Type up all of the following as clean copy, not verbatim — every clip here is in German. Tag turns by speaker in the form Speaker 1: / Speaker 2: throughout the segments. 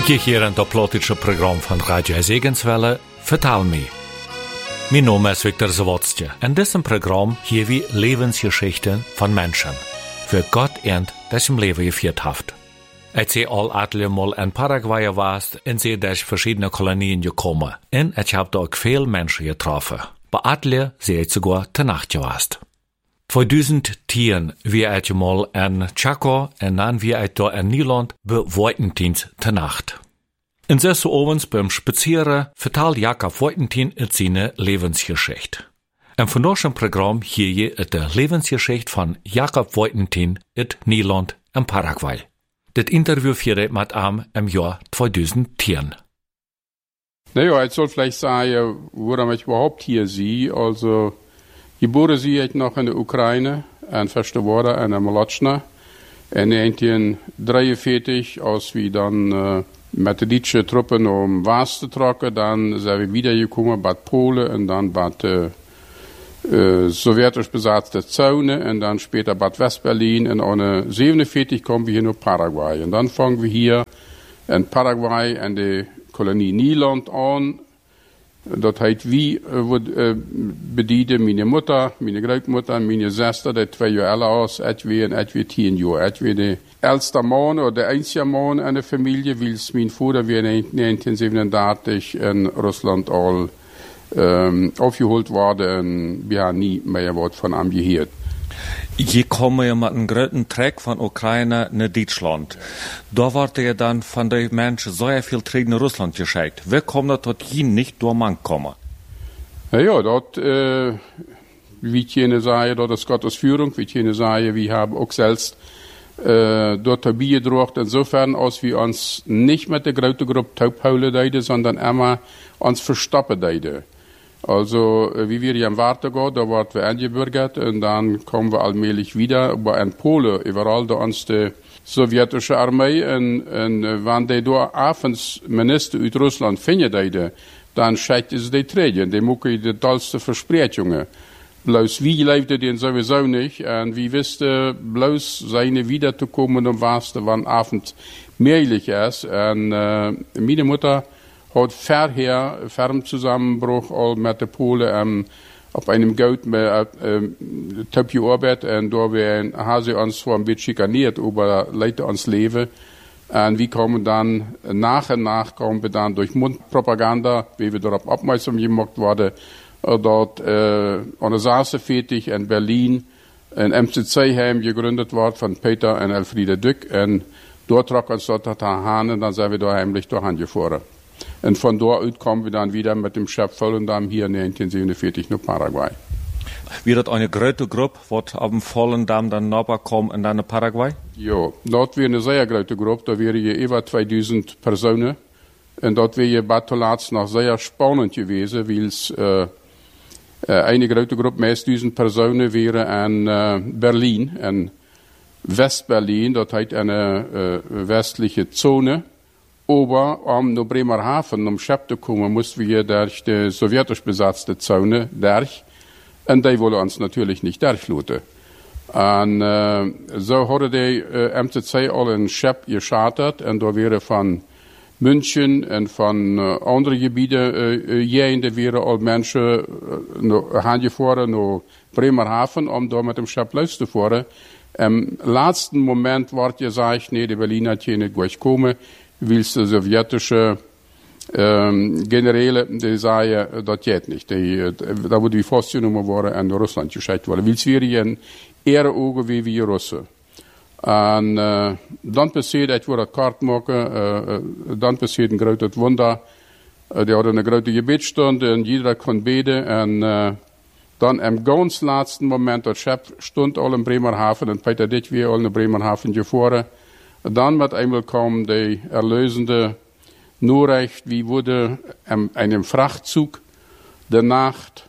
Speaker 1: Je hier in het politische programma van Radio Segenswelle, Vertel me. Mijn naam is Victor Zawodstje. In diesem Programm hier wir Lebensgeschichten von Menschen. Für Gott und das im Leben geführt hat. Ich sehe all atle mal in Paraguay warst und sehe durch verschiedene Kolonien gekommen. Und ich habe da auch viele Menschen getroffen. Bei atle sehe ich sogar der Nacht gewast. 2010 wie ich mal in Chaco und dann wie ich da in Nederland bei Woitendienst der Nacht. In zes ovens beim Spazieren vertelt Jakob Woitentin seine Lebensgeschichte. En vandaag een programma hier je de Lebensgeschichte van Jakob Woitentin in Nederland en Paraguay. Dit interview vierde met hem im Jahr 2010.
Speaker 2: Naja, ich soll vielleicht sagen, warum ich überhaupt hier sie. Also, geboren sie ich noch in der Ukraine, en verste worden in der Molotschna. En 1943, als wir dann met de Duitse Truppen om Waas te trokken, dan zijn we wiedergekommen bij Polen en dan bij sowjetisch besatzte Zone en dan später Bad West-Berlin. En in 1947 kommen wir hier naar Paraguay. En dan fangen wir hier in Paraguay en de kolonie Nederland aan. Dat heet wie bedienen mijn Mutter, mijn grootmoeder, mijn zuster, die 2 jaar ouder als ik weer en ik weer 10 jaar. Ik weer de älteste man oder de einzige man in der Familie, weil mein Vater weer in 1937 in Russland al aufgeholt worden en we hebben niet meer wat van hem gehoord.
Speaker 1: Je komen je met een grote trek van Oekraïne naar Duitsland. Daar wordt je dan van de mensen zo veel terug naar Rusland geschickt. Wie komt dat tot je niet door man komen?
Speaker 2: Ja, dat, wie kunnen zeggen, dat is Gottes Führung. Wie kunnen zeggen, we hebben ook zelfs dort dabei gedrocht, insofern, als wir uns nicht mit der großen Gruppe taubhouden deden, sondern immer uns verstoppen deden. Also, wie wir hier im Warten gehen, da werden wir eingebürgert und dann kommen wir allmählich wieder. Aber in Polen, überall da uns die sowjetische Armee und wenn die da abends Minister aus Russland finden, dann schickt es die Trägen, die machen die tollste Versprechungen. Bloß wie leefde den sowieso nicht und wie wusste bloß seine wiederzukommen und was wann Abend möglich ist. Und meine Mutter hat vorher Zusammenbruch all mit der Polen auf einem Gold mit Top gearbeitet und da haben sie uns zwar ein bisschen schikaniert, aber Leute ans Leben. Und wir kommen dann nach und nach kommen wir dann durch Mundpropaganda, wie wir darauf aufmerksam gemacht wurden, dort an der Saße in Berlin ein MCC-Heim gegründet worden von Peter und Elfriede Dück und dort trocken uns dort Hahn und dann sind wir da heimlich durch angefahren. Und von dort aus kommen wir dann wieder mit dem Chef Volendam hier 1947 nach Paraguay.
Speaker 1: Wie das eine große Gruppe, wird auf dem Volendam dann nachkommen und dann nach Paraguay?
Speaker 2: Ja, dort wäre eine sehr große Gruppe, da wäre je über 2000 Personen. Und dort wäre Batolats noch sehr spannend gewesen, weil es eine große Gruppe, meist 1000 Personen, wäre in Berlin, in West-Berlin, dort hat eine westliche Zone. Aber um nach Bremerhaven, um Schep zu kommen, mussten wir durch die sowjetisch besatzte Zone durch. Und die wollen uns natürlich nicht durchlassen. Und so hatte die MCC alle einen Schep geschartet. Und da wäre von München und von anderen Gebieten jene wären alle Menschen hingefahren nach Bremerhaven, um da mit dem Schep loszufahren. Im letzten Moment wurde gesagt, nee, die Berliner können nicht durchkommen. Weil die sowjetische Generäle, die sagen, das geht nicht. Da wurde die festgenommen worden und in Russland geschickt worden. Weil es wäre in ihre Augen wie wir Russen. Und dann passiert, ich wollte das Kart machen, dann passiert ein großes Wunder. Die hatten eine große Gebetsstunde und jeder konnte beten. Und dann im ganz letzten Moment, der Chef stund all in Bremerhaven und Peter Dick wir all in Bremerhaven gefahren. Dann mit einmal kam die erlösende Nachricht, wie wurde einem Frachtzug der Nacht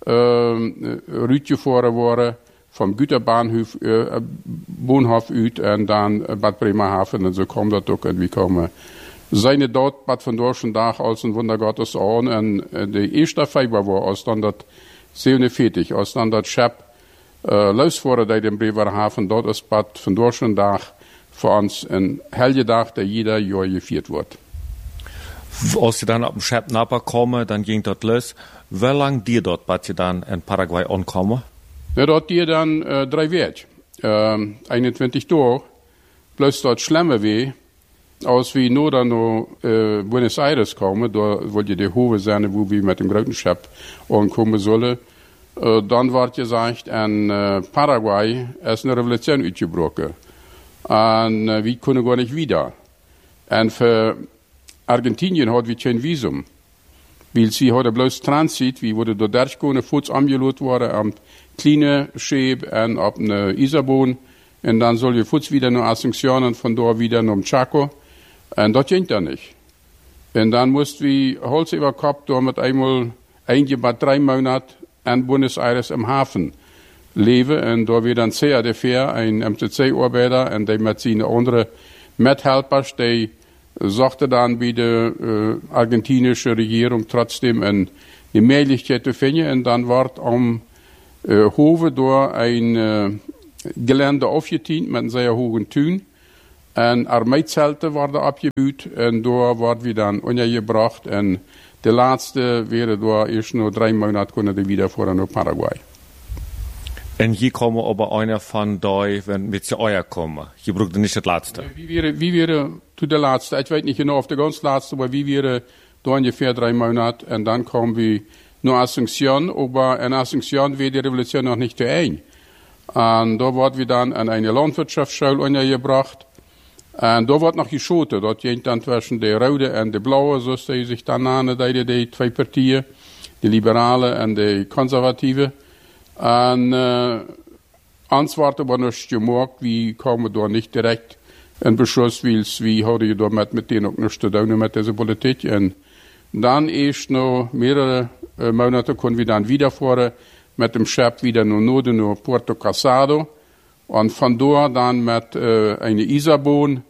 Speaker 2: rütgefahren worden vom Güterbahnhof Bahnhof uit und dann Bad Bremerhaven und so kam das auch und wir kommen. Seine dort Bad von Dorschen Dach als ein Wunder Gottes an und die erste Februar war als dann das 47, als dann das Schep losfahren in den Bremerhaven, dort ist Bad von Dorschen Dach für uns ein Helgedag, der jeder Jahr gefeiert wird.
Speaker 1: Als je dan op een schip Napa komen, dan ging dat los. Wie lang duurt dat, dat je dan in Paraguay aankomen?
Speaker 2: Ja, dat duurt dan 3 weken. 21 Tage. Plus dat schlimme weh. Als we nu dan naar Buenos Aires komen, daar wil je de hoeve zijn waar we met een grote schip aankomen zullen. Dan wordt gezegd, in Paraguay is een revolutie uitgebroken. En we kunnen gar niet wieder. En voor Argentinien hadden we geen visum. Weil sie hadden bloos transit, we worden door 30 kunnen voets aangeloot worden op kleine scheep en op een Isaboon. En dan zal je voets weer naar Asunción en vandaar weer naar Chaco. En dat ging dan niet. En dan moesten we Hals über Kopf door met eenmaal eentje bij 3 maanden in Buenos Aires im Hafen leven. En daar weer dan CADFR, een MTC-arbeider, en die met zijn andere methelpers, die zochten dan bij de argentinische regering trotzdem een Möglichkeit te vinden. En dan wordt om Hoven door een Gelände aufgetient met een zeer hoge tuin. En arbeidszelten worden opgebouwd en daar wordt we dan ondergebracht. En de laatste werden door eerst nog 3 maanden kunnen we weer voor naar Paraguay.
Speaker 1: En hier komen aber einer van die, wenn mit ze euer komen. Je broekt niet het laatste.
Speaker 2: Wie wäre zu de laatste? Ik weet niet genau of de ganz laatste, maar wie wäre da ungefähr 3 Monate en dan komen we naar Asunción. Aber in Asunción wird die Revolution noch nicht zu Ende. Und da wird wir dann an eine Landwirtschaftsschule untergebracht. Und da wird noch geschoten. Dat ging dann zwischen de rode en de blaue, so die sich dann nahen, die 2 Partien, die Liberale en de Konservative. Und Antwort aber nicht gemacht, wie kommen da nicht direkt ein Beschluss, weil wie hadden je da mit denen auch nichts zu tun mit dieser Politik. Und dann erst noch mehrere Monate können wir dann wieder fahren, mit dem Schiff wieder nach Norden, nach Puerto Casado. Und von dort dann mit einer Isaboon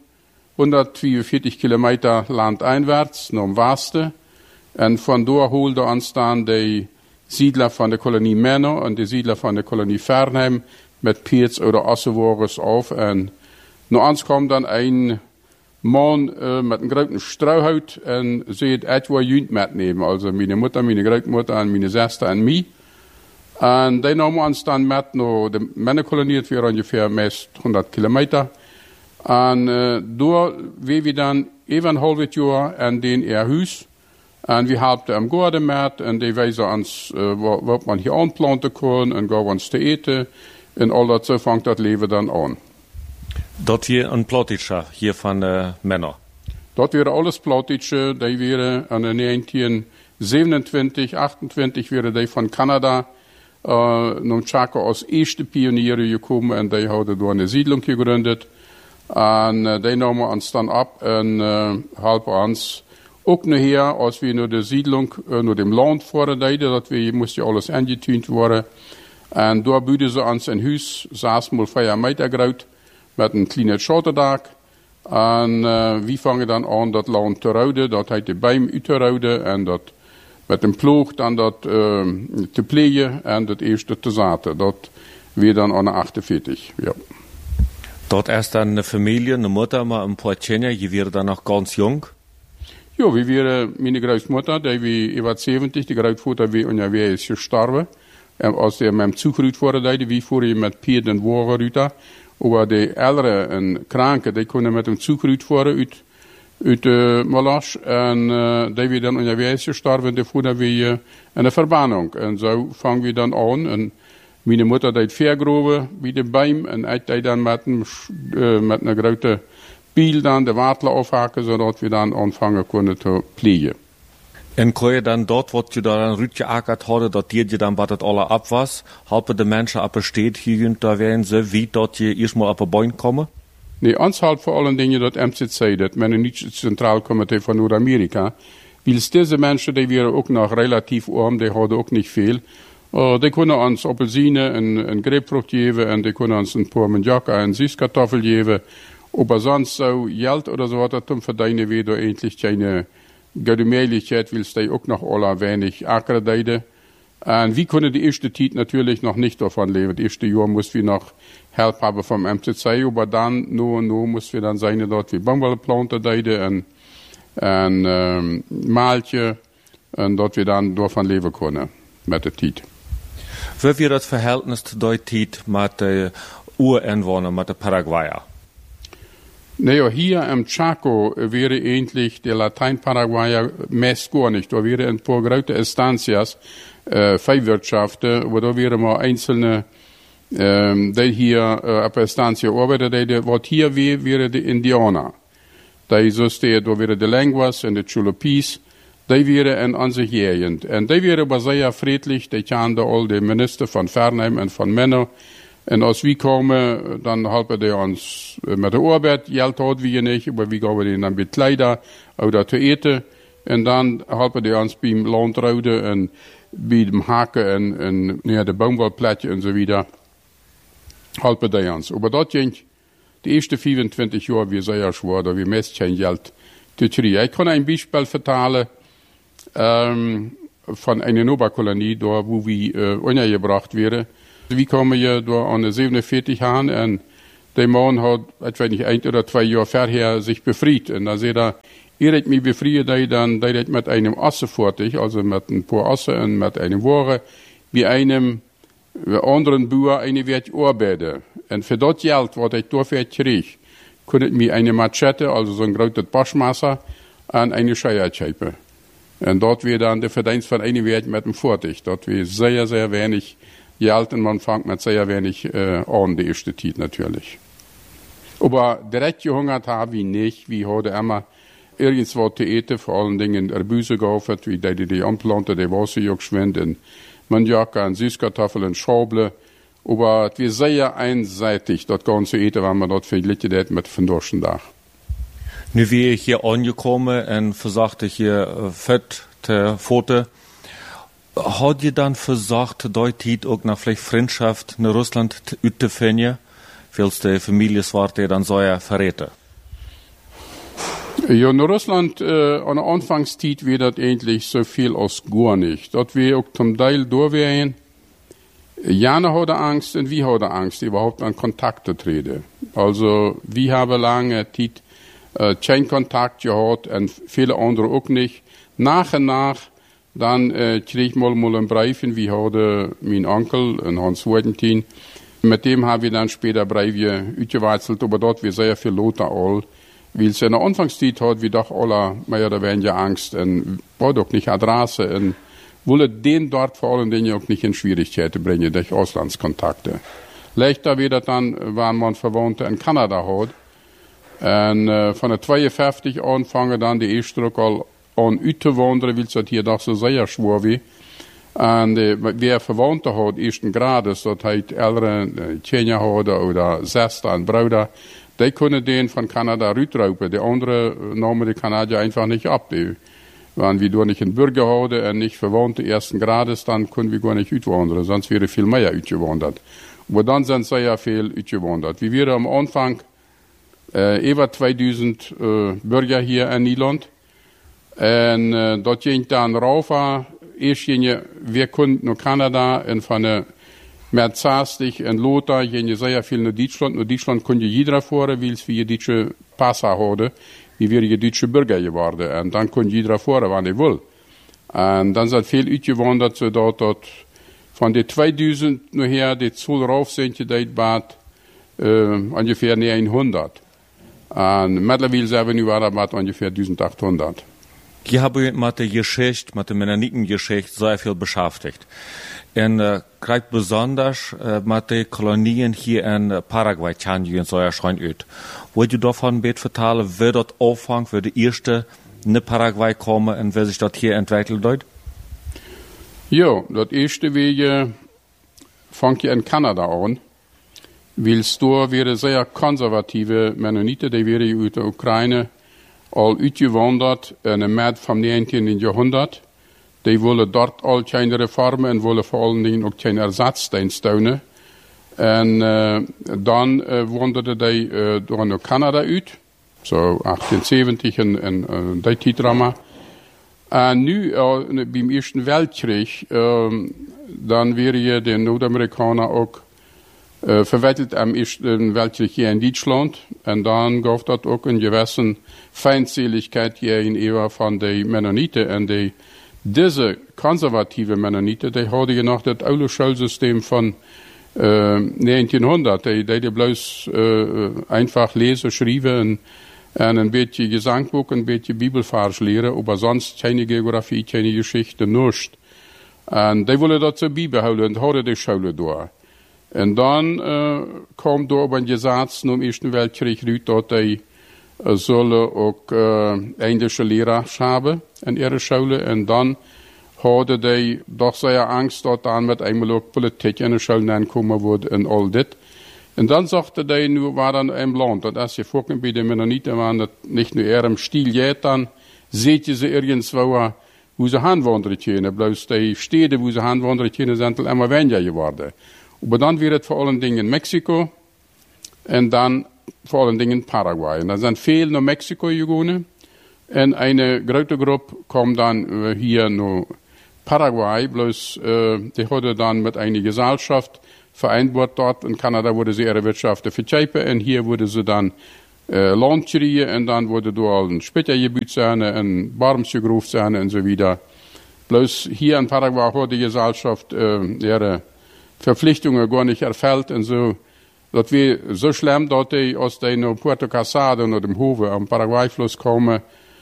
Speaker 2: 144 Kilometer landeinwärts nach dem Westen. Und von dort holte uns dann die Siedler von der Kolonie Männer und die Siedler von der Kolonie Fernheim mit Piers oder Ossewagens auf. Und nach uns kommt dann ein Mann mit einem großen Strauhut und sieht etwa Jünd mitnehmen. Also meine Mutter, meine Großmutter und meine Schwester und mich. Und die nahmen uns dann mit nach der Männerkolonie, das wäre ungefähr meist 100 Kilometer. Und da waren wir dann eben ein halbes Jahr in den Haus. Und wir haben am Garten mit, und die weisen uns, was man hier anplanten kann, und gaven uns zu eten. Und all das, so fängt das Leben dann an.
Speaker 1: Dat hier een plottische, hier van de Männer.
Speaker 2: Dat wäre alles plottische, die wäre an den 1927, 28 wäre die von Kanada, nach Chaco als erste Pioniere gekommen, und die hadden da eine Siedlung gegründet. Und die nahmen uns dann ab und halben uns auch nachher, als wir nur der Siedlung, nur dem Land fahren, dat wir, musste alles angetunt worden. Und da bieten sie uns ein Haus, 6x4 Meter groß, mit einem kleinen Schotterdach. Und wir fangen dann an, das Land zu rouden, dat heet de Beim uit te rouden, en dat met een ploeg dan dat te plegen, en dat eerste te zaten. Dat weer dan aan de 48, ja.
Speaker 1: Dort erst dann eine Familie, eine Mutter, mal ein paar Kinder, die wäre dann noch ganz jung.
Speaker 2: Ja, wir wären meine Großmutter, die war über 70, die Großvater war unterwegs gestorben. Als der mit dem Zug rübergefahren wurde, wir fuhren mit Pier den Wagen rüber. Aber die Älteren und Kranken, die können mit dem Zug rüberfahren uit Malasch. Und die waren dann unterwegs gestorben, die fuhren wir in der Verbannung. Und so fangen wir dann an. Und meine Mutter hat vergraben bei dem Beim, und ich dann mit einer großen Biel dann de Wartler aufhaken, zodat wir dann anfangen können zu pflegen.
Speaker 1: En kon je dan dort, wat je dan uitgeakkerd hadden, dat je dan wat het alle ab was, helpen de mensen op een steed hier da werden ze, wie dat je eerst maar op een boin komen?
Speaker 2: Nee, ons helpt voor allen dingen dat MCC, dat Mennonitsche Zentralkomitee van Noord-Amerika. Weil diese Menschen, die waren ook nog relatief arm, die hadden ook niet veel. Die kunnen ons appelsine en grapefrucht geven, en die kunnen ons een paar Manjaka en Süßkartoffel geven. Aber sonst so Geld oder so was zum Verdienen wäre da eigentlich keine gute Möglichkeit, weil es da auch noch alle wenig Acker deide. Und wir können die erste Zeit natürlich noch nicht davon leben. Das erste Jahr mussten wir noch Hilfe haben vom MCC, aber dann, nur mussten wir dann sein, dort wie Baumwollplanten deide und en maaltje, en dat we dan door van leven kunnen met de tijd.
Speaker 1: Wie wird das Verhältnis der Zeit mit den Urinwohnern, mit den Paraguayer?
Speaker 2: Nee, hier im Chaco wäre eigentlich der Latein-Paraguayer meist gar nicht. Da wäre ein paar große Estancias, Viehwirtschaften, aber da wäre mal einzelne, die hier auf der Estancia arbeiten, was hier wäre die Indianer. Die so steht, da wäre die Lenguas und die Chulopis, die wäre in unsere Gegend. Und die wäre aber sehr friedlich, die kannten all die Minister von Fernheim und von Männer. En als we komen, dan helpen die ons met de arbeid. Geld hadden we niet, maar we gaan die dan met kleider, oder te eten. En dan helpen die ons bij landhouden en bij het haken en neer de boomwolplatje en zo wieder. Helpen die ons. Maar dat ging de eerste 25 jaar weer zeer schwer, dat we meest geen geld te krijgen. Ik kan een Beispiel vertellen van een Nobakolonie, daar wo we ondergebracht werden. We komen hier door aan de 47 aan en de man had, ik weet niet, 1 oder 2 jaar verher zich befried. En dan zei hij, eer ik me befried, dan deed ik met een asse voortig, also met een paar assen en met een woren, bij een anderen boer een werd arbeiden. En voor dat geld wat ik daarvoor kreeg, kon ik me een machete, also zo'n grote pasmesser, aan een scheier schepen. En dat weer dan de verdienst van een werd met een voortig. Dat weer zeer, zeer weinig Geld und man fängt mit sehr wenig an, die erste Zeit natürlich. Aber direkt gehungert haben wir nicht. Wir hatten immer irgendwas zu eten, vor allen Dingen Erbüse gekauft, wie die anplanten, die Wasser geschwind, und Manjaka und Süßkartoffeln und Schauble. Aber es war sehr einseitig, das ganze Eten, wenn man das verglichen hat mit dem Dorschendach.
Speaker 1: Nu wie ich hier angekommen und versagte hier fett Foto. Hat ihr dann versucht, dort auch nach vielleicht Freundschaft in Russland zu finden, weil die Familie war, die dann so verräten?
Speaker 2: Ja, in Russland, an der Anfangszeit war das eigentlich so viel als gar nicht. Das wir auch zum Teil durchwehen. Jana hatte Angst und wir hatten Angst, überhaupt an Kontakt zu treten. Also, wir haben lange Zeit keinen Kontakt gehabt und viele andere auch nicht. Nach und nach dann kreeg ik mal een brief en wie hadden mijn onkel, Hans Wagentin. Met dem haben wir dann später Briefe uitgewechselt, aber dort wir sehr viel Lothar all. Weil es in der Anfangszeit hat wir doch alle mehr oder weniger Angst und war doch nicht Adresse und wollte den dort vor allen Dingen auch nicht in Schwierigkeiten bringen durch Auslandskontakte. Leichter wieder dann, wenn man Verwandte in Kanada hat. Und von der 52 anfangen dann die erste Rückkehr an uit te wandelen, wil dat hier doch so sehr schwer wie. En wer Verwandte hat, ersten Grades, dat heet ältere Tjener hat oder Sester und Brüder, die können den von Kanada rüberraupen. Die anderen nahmen die Kanadier einfach nicht ab. Wenn wir da nicht einen Bürger haben und nicht Verwandte ersten Grades, dann können wir gar nicht uitwandern, sonst wäre viel mehr uitgewandert. Aber dann sind sehr viel uitgewandert. Wir waren am Anfang über 2000 Bürger hier in Nederland. En dat ging dan rauf. Eerst ging we konden naar Canada en van met 60 en Lothar ging je zeer veel naar Duitsland. Naar Duitsland kon je jeder voeren, wils we je Duitse Passa hadden. Wie weer je Duitse Bürger geworden. En dan kon jeder voeren, wanneer hij wil. En dan zijn veel uitgewanderd, zodat dat van de 2000 nachher die Zoll rauf sind, dat baat ongeveer 900. En mittlerweile zijn we nu maar ongeveer 1800.
Speaker 1: Ich habe mit der Geschichte, mit der Mennonitengeschichte sehr viel beschäftigt. Und gerade besonders mit den Kolonien hier in Paraguay kann ich so erscheinen. Wollt ihr davon bitte vertellen, wer dort anfängt, wer die erste in Paraguay kommen und wer sich dort hier entwickelt hat?
Speaker 2: Ja, das erste Wege fängt ja in Kanada an. Weil es da wäre sehr konservative Mennoniten, die wären aus der Ukraine al uitgewanderd in de maand van 19e Jahrhundert. Die willen dort al geen reformen en willen vor allen dingen ook geen ersatzdienst steunen. En dan wanderden die door naar Canada uit. Zo 1870 en die tijdramma. En nu, bij de Eerste Weltkrieg, dan weer je de Noord-Amerikanen ook verwettelt am Ersten Weltkrieg hier in Deutschland. Und dann gab das auch eine gewisse Feindseligkeit hier in Ewa von den Mennoniten. Und diese konservative Mennoniten, die hadden noch das oude Schulsystem von 1900. Die bloß einfach lesen, schreiben en een beetje Gesangbuch, een beetje Bibelvers leren, aber sonst keine Geografie, keine Geschichte, nichts. En die willen dat zo bijbehouden en houden die Schule door. En dan kwam door op een gezats na dem Ersten Weltkrieg uit dat die zullen ook Englische leraars hebben in ihre Schule. En dan hadden die doch sehr Angst, dat dan met eenmaal ook politiek in de Schule aankomen wordt en al dit. En dan sagte die nu war dan een land, dat als je volgens bij de Mennoniten waren, dat niet nur eher im Stil geht, dan seht je ze irgendwo, wo ze handwandelen kunnen. Bloß die Städte, wo ze handwandelen kunnen, zijn immer weniger geworden. Aber dann wird es vor allen Dingen in Mexiko und dann vor allen Dingen in Paraguay. Und dann sind viele nach Mexiko gegangen und eine große Gruppe kam dann hier nach Paraguay, bloß die hatte dann mit einer Gesellschaft vereinbart dort. In Kanada wurde sie ihre Wirtschaft vertreiben und hier wurde sie dann Land kriegen und dann wurde dort ein Spittergebiet sein, ein Barmsgegruf sein und so weiter. Bloß hier in Paraguay hat die Gesellschaft ihre Verpflichtungen gar nicht erfüllt und so. Das wir so schlimm, dass die aus den Puerto Casado oder dem Hofe am Paraguay-Fluss kommen,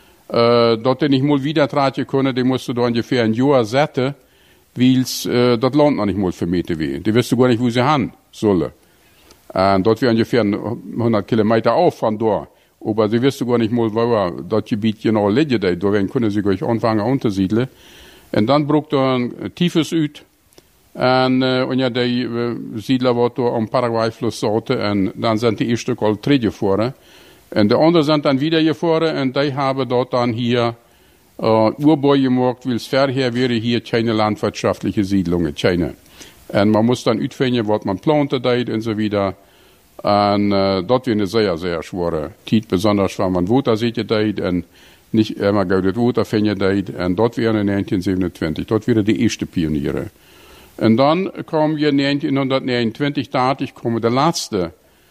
Speaker 2: dass die nicht mal wieder tragen können, die mussten da ungefähr ein Jahr setzen, weil das Land noch nicht mal vermieten wird. Die wissen gar nicht, wo sie hin sollen. Und dort wir ungefähr 100 Kilometer auf von dort. Aber sie wissen gar nicht mal, wo das Gebiet genau liegt. Da können sie gleich anfangen untersiedeln. Und dann braucht er ein tiefes Üt. Und ja, die Siedler, die da am Paraguay-Fluss saßen, und dann sind die ersten alle zurückgefahren. Und die anderen sind dann wieder gefahren, und die haben dort dann hier Urbau gemacht, weil es vorher wäre hier keine landwirtschaftliche Siedlungen, keine. Und man muss dann utfinden, was man planten dort und so weiter. Und dort wäre eine sehr, sehr schwere Zeit, besonders wenn man Wasser sieht dort und nicht immer gutes Wasser finden dort. Und dort wäre 1927, dort wären die ersten Pioniere. Und dann kam wir 1929, ich komme der letzte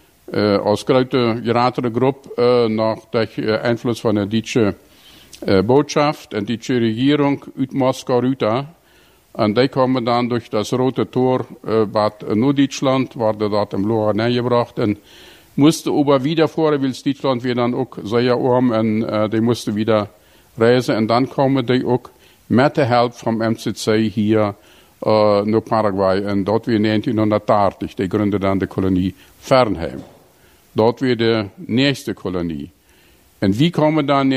Speaker 2: aus großer geratene Gruppe nach dem Einfluss von der deutschen Botschaft und die deutsche Regierung aus Moskau rüber. Und die kommen dann durch das Rote Tor Bad Norddeutschland, wurde dort im Lohr gebracht und musste aber wieder fahren, weil Deutschland wir dann auch sehr arm und die musste wieder reisen. Und dann kommen die auch mit der Hilfe vom MCC hier naar Paraguay en dat weer 1980. Die gründeten dann die Kolonie Fernheim. Dort weer de nächste Kolonie. En wie komen dan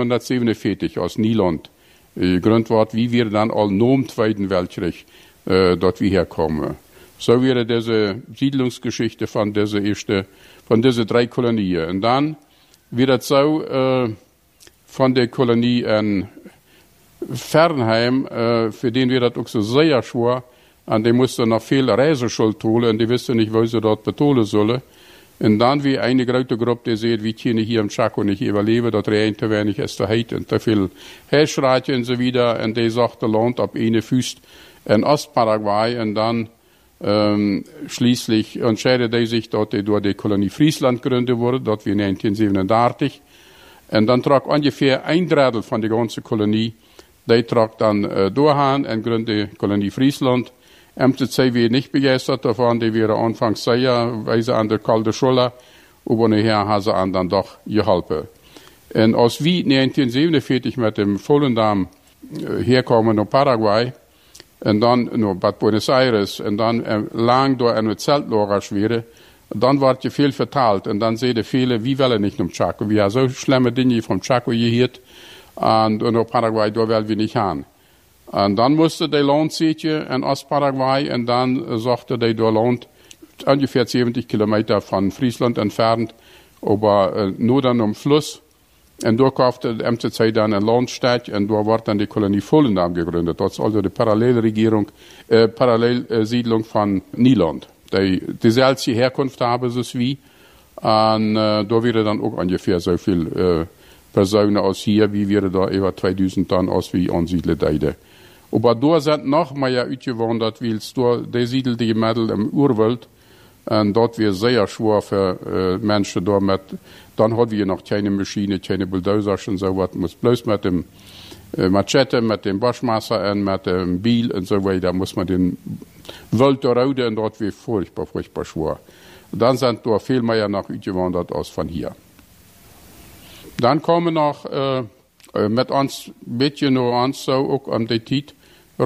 Speaker 2: 1947 aus Nieland gegründet wordt, wie wir dann al na dem Zweiten Weltkrieg dort wir herkommen. So wäre diese Siedlungsgeschichte von diese drei Kolonien. Und dann wird es so von der Kolonie in Fernheim, für den wird das auch so sehr schwer, und die mussten noch viel Reiseschuld holen, und die wissen nicht, wo sie dort betonen sollen. Und dann wie eine große Gruppe, die sieht, wie können hier im Chaco nicht überleben, das rein zu wenig ist zu heit und zu viel Herrschreite und so wieder, und die sagte Land ab eine Füß in Ostparaguay, und dann schließlich entscheidete die sich, dass die durch die Kolonie Friesland gegründet wurde, dort wie 1937, und dann trug ungefähr ein Drittel von der ganzen Kolonie. Die trug dann durchhauen und gründete die Kolonie Friesland. MCC war nicht begeistert davon, die wäre anfangs sehr weise an der kalte Schule, aber nachher haben sie dann doch geholfen. Und als wir 1947 mit dem Volendam herkommen nach Paraguay, und dann nach Bad Buenos Aires, und dann lang durch eine Zeltlager schwere, dann ward je viel verteilt, und dann sehen viele, wie wollen nicht zum Chaco. Wir haben so schlimme Dinge vom Chaco gehört, und nach Paraguay, da wollen wir nicht haben. Und dann musste der Land ziehen in Ostparaguay, und dann sagte der Land ungefähr 70 Kilometer von Friesland entfernt, aber nur dann am Fluss. Und da kaufte der MCC dann ein Landstadt, und da wurde dann die Kolonie Volendam gegründet. Das ist also die Parallelsiedlung von Nieland. Die dieselbe Herkunft haben sie es wie, und da wäre dann auch ungefähr so viel Personen aus hier, wie wir da über 2000 dann aus wie ansiedeln deide. Aber da sind noch mehr ausgewandert, weil es da, die siedelte Mädel im Urwald, Und dort wir sehr schwer für Menschen da mit. Dann hatten wir noch keine Maschine, keine Bulldozer und so was. Muss bloß mit dem Machete, mit dem Waschmesser und mit dem Biel und so weiter, muss man den Wald da rauden und dort wir furchtbar schwer. Dann sind da viel mehr nach ausgewandert als von hier. Dann kommen noch mit uns ein bisschen noch uns so auch an die Zeit, ich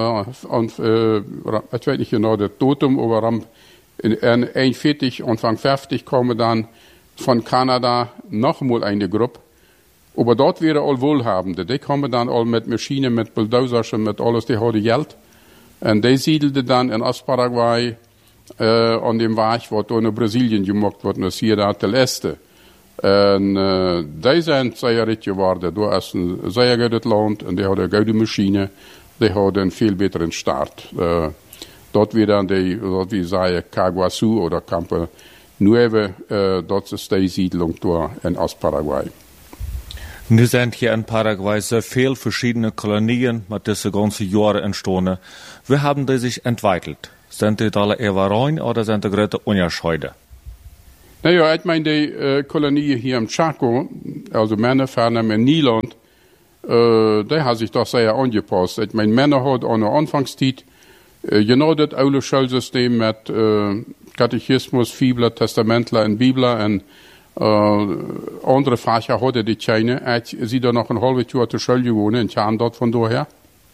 Speaker 2: weiß nicht genau das Datum, aber in 41 Anfang 50 kommen dann von Kanada nochmal eine Gruppe. Aber dort wäre all Wohlhabende. Die kommen dann all mit Maschinen, mit Bulldozers und mit alles, die haben Geld. Und die siedelten dann in Ostparaguay an dem Weg, was da in Brasilien gemacht wird, in Ciudad del Este. Und die sind sehr reich geworden. Da ist ein sehr gutes Land und die haben eine gute Maschine. Die haben einen viel besseren Start. Dort wird dann die, wie sagen, Caguasu oder Campo Nueve, dort ist die Siedlung da in Ostparaguay.
Speaker 1: Nu sind hier in Paraguay sehr viele verschiedene Kolonien mit diesen ganzen Jahren entstanden. Wie haben die sich entwickelt? Sind die alle eher rein oder sind die große Unterschiede?
Speaker 2: Naja, ich meine, die Kolonie hier im Chaco, also Männer, ferner in Niederland, die hat sich doch sehr angepasst. Ich meine, Männer hat an der Anfangszeit genau das alte Schulsystem mit Katechismus, Fibler, Testamentler und Bibler und andere Fächer hatte die keine. Sie da noch ein halbes Jahr zur Schule gewohnt und haben dort von daher.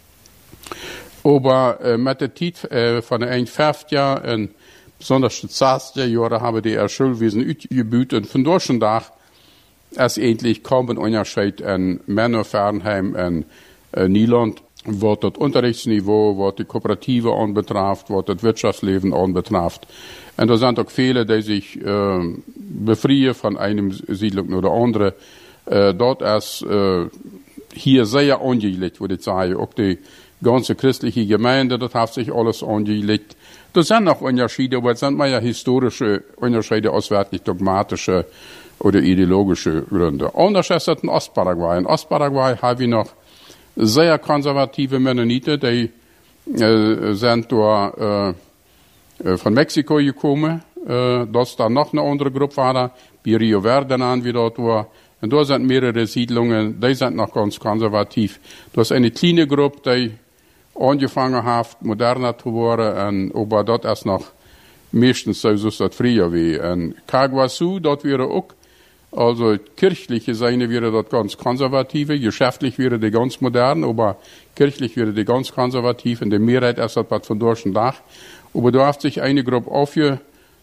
Speaker 2: Aber mit der Zeit von den 50 Jahren und besonders die 60er Jahre haben die Schulwesen ausgebaut und von dort schon da ist endlich kaum ein Unterschied in Männer, Fernheim und Niederland, was das Unterrichtsniveau, was die Kooperative anbetrifft, was das Wirtschaftsleben anbetrifft. Und da sind auch viele, die sich befreien von einem Siedlung oder andere. Dort ist hier sehr angelegt, würde ich sagen. Auch die ganze christliche Gemeinde, das hat sich alles angelegt. Das sind noch Unterschiede, aber es sind mehr ja historische Unterschiede als wirklich dogmatische oder ideologische Gründe. Anders ist das in Ostparaguay. In Ostparaguay haben wir noch sehr konservative Mennoniten, die sind da von Mexiko gekommen. Das dann noch eine andere Gruppe war da, wie Rio Verde an, wie dort war. Und da sind mehrere Siedlungen, die sind noch ganz konservativ. Das ist eine kleine Gruppe, die angefangen hat, moderner zu werden, aber dort ist noch meistens so, dass das früher war. Und Caguasu, dort wäre auch, also kirchliche Seine wäre dort ganz konservative, geschäftlich wäre die ganz modern, aber kirchlich wäre die ganz konservativ, in der Mehrheit ist das was von durch und Dach. Aber da hat sich eine Gruppe aufgespielt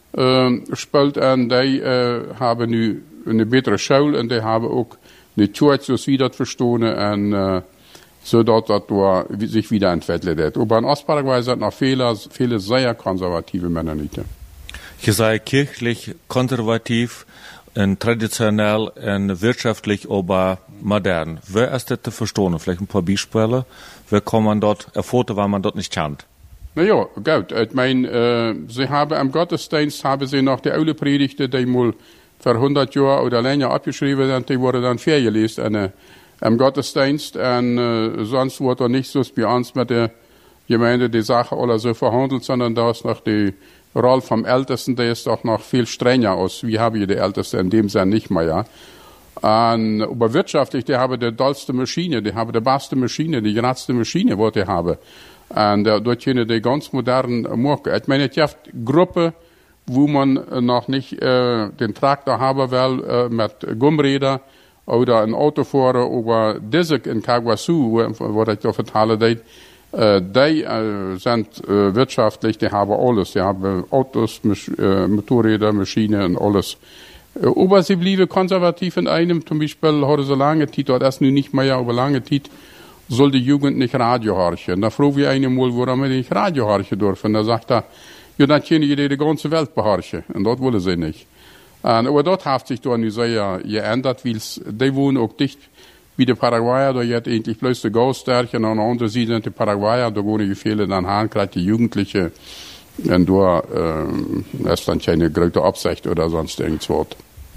Speaker 2: und die haben nu eine bessere Schule und die haben auch eine Church, so wie das verstehen, und so dass das da sich wieder entwickelt hat. Aber in Ostparaguay sind noch viele sehr konservative Mennoniten.
Speaker 1: Je sei kirchlich konservativ und traditionell und wirtschaftlich, aber modern. Wer ist das zu verstehen? Vielleicht ein paar Beispiele. Wer kann man dort erfahren, weil man dort nicht kennt?
Speaker 2: Naja, gut. Ich meine, sie haben am Gottesdienst haben sie noch die alte Predigten, die mal vor 100 Jahren oder länger abgeschrieben sind, die wurden dann vorgelesen am Gottesdienst. Und sonst wurde nicht so bei uns mit der Gemeinde die Sache alle so verhandelt, sondern da ist noch die Rolle vom Ältesten, der ist doch noch viel strenger aus. Wie haben wir die Ältesten in dem Sinne nicht mehr, ja. Und, aber wirtschaftlich, die haben die tollste Maschine, die haben die beste Maschine, die geradste Maschine, was die haben. Und dort können die ganz modernen machen. Ich meine, es gibt Gruppen, wo man noch nicht den Traktor haben will mit Gummrädern oder ein Autofahrer, aber diese in Caguasu, wo ich da vertelle, die sind wirtschaftlich, die haben alles. Die haben Autos, Motorräder, Maschinen und alles. Aber sie blieben konservativ in einem, zum Beispiel, heute so lange Zeit, dort ist nun nicht mehr, aber lange Zeit, soll die Jugend nicht Radio horchen. Da frage ich einen mal, warum wir nicht Radio horchen dürfen. Da sagt er, ja, dann können die ganze Welt behorchen. Und dort wollen sie nicht. Aber dort hat sich dann sehr geändert, weil die wohnen auch dicht wie die Paraguayer, da hat eigentlich bloß die Gaustärchen, und an der anderen Seite sind die Paraguayer, da wohnen viele dann haben, gerade die Jugendlichen. Und da ist dann keine große Absicht oder sonst irgendwas.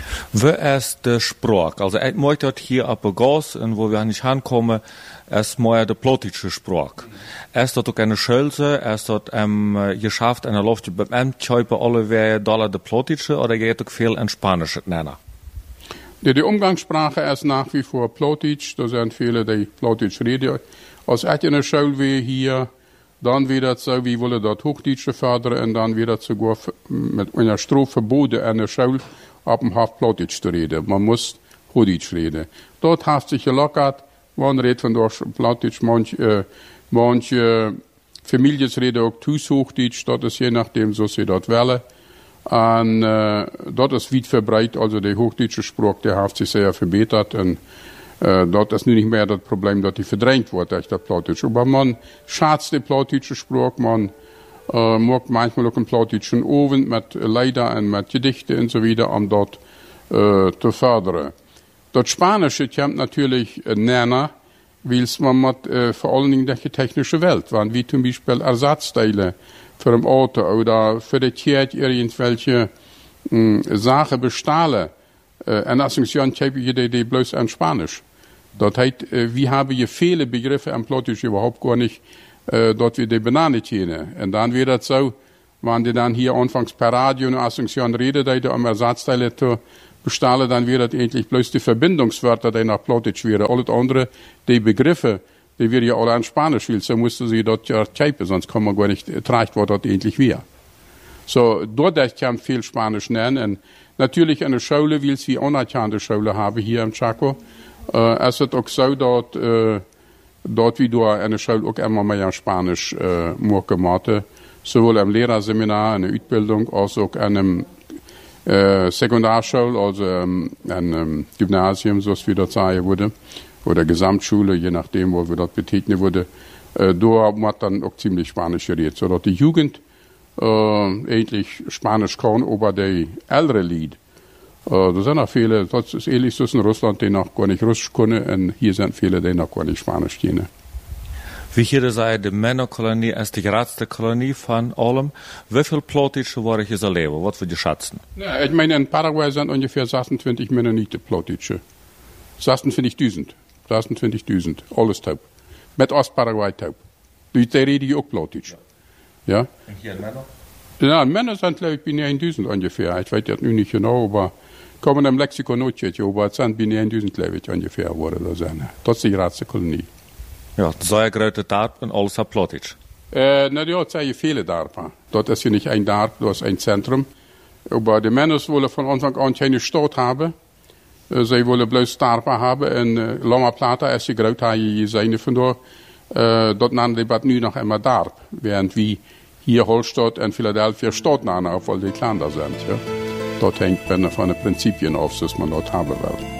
Speaker 1: Wie ist der Sprach? Also, ich möchte dort hier auf Gas, und wo wir nicht hinkommen, ist mehr der politische Sprach. Ist dort auch eine Schulze, ist dort, geschafft, eine Luft beim Amtschöpe alle wer Dollar der politische, oder geht auch viel in Spanisch nennen?
Speaker 2: Die Umgangssprache ist nach wie vor Plotitsch. Da sind viele, die Plotitsch reden. Als ich in der Schule wie hier, dann wieder so, wie wollen dort Hochdeutsch fördern, und dann wieder sogar mit einer Strophe verboten in der Schule, ab dem Haft Plotitsch zu reden. Man muss Hochdeutsch reden. Dort hat sich gelockert, man redet von dort Plotitsch, manche Familien reden auch Hochdeutsch, das ist je nachdem, so sie dort wollen. Und dort ist weit verbreitet, also der hochdeutsche Sprach, der hat sich sehr verbessert. Und dort ist nicht mehr das Problem, dass die verdrängt wird durch der Plattdeutsch. Aber man schätzt den plattdeutschen Sprach, man macht manchmal auch einen plattdeutschen Ofen mit Lieder und mit Gedichten und so weiter, um dort zu fördern. Das Spanische kommt natürlich näher, weil man mit vor allen Dingen die technische Welt, wie zum Beispiel Ersatzteile für ein Auto oder für die Kirche irgendwelche Sachen bestahlen. In Asunción habe ich die bloß in Spanisch. Dort heißt, wir haben hier viele Begriffe am Plottisch überhaupt gar nicht, dort wir die Banane kennen. Und dann wird das so, wenn die dann hier anfangs per Radio in Asunción reden, um Ersatzteile zu bestahlen, dann wird das eigentlich bloß die Verbindungswörter, die nach Plottisch wären. Alles andere, die Begriffe, die wir ja alle in Spanisch will, so musste sie dort ja typen, sonst kann man gar nicht tragen, was dort eigentlich wäre. So, dort kann viel Spanisch nennen. Und natürlich in der Schule, weil sie anerkannte Schule haben hier im Chaco, ist es auch so, dort wie du in der Schule auch immer mehr Spanisch gemacht, sowohl im Lehrerseminar, in der Ausbildung, als auch in einem Sekundarschule, also in einem Gymnasium, so wie das sagen würde, oder Gesamtschule, je nachdem, wo wir dort betätigen würde. Da hat dann auch ziemlich Spanisch geredet, so dass die Jugend eigentlich Spanisch kann, aber die ältere Lied. Da sind auch viele, das ist ähnlich so in Russland, die noch gar nicht Russisch können, und hier sind viele, die noch gar nicht Spanisch kennen.
Speaker 1: Wie hier sei, die Männerkolonie ist die größte Kolonie von allem. Wie viel Plattdeutsche waren hier so leben? Was würd ihr schätzen?
Speaker 2: Ja, ich meine, in Paraguay sind ungefähr 26 Mennoniten Plattdeutsche. 26.000. 26.000. Alles taub. Mit Ostparaguay taub. Die reden auch Plattdeutsch. Ja? Und hier Männer? Ja, Männer sind, glaube ich, bin 1.000 ungefähr. Ich weiß das nun nicht genau, aber kommen im Lexikon nicht, aber es sind bin 1.000, glaube ich, ungefähr, wurde da sein. Das ist die größte Kolonie.
Speaker 1: Ja, das sei ein großer Dorf und alles auf Plattdeutsch.
Speaker 2: Ja, das sind viele Dörfer. Dort ist ja nicht ein Dorf, das ist ein Zentrum. Aber die Männer wollen von Anfang an keine Stadt haben. Sie wollen bloß Dörfer haben. In Loma Plata ist die große Seine von dort. Dort nennen die das nu noch immer Dorf. Während wie hier Holstadt und Philadelphia Stadt nennen, obwohl die kleiner sind. Ja. Dort hängt man von den Prinzipien auf, dass man dort haben will.